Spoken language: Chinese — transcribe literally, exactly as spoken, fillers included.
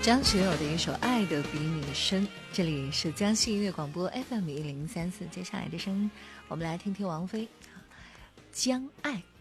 张学友的一首《爱的比你深》，这里是江西音乐广播 F M 一零三四。接下来的声音，我们来听听王菲《将爱》。